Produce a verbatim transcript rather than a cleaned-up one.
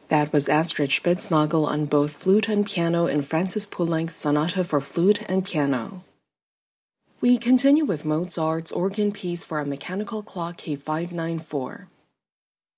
That was Astrid Spitznagel on both flute and piano in Francis Poulenc's Sonata for Flute and Piano. We continue with Mozart's organ piece for a mechanical clock K five ninety-four.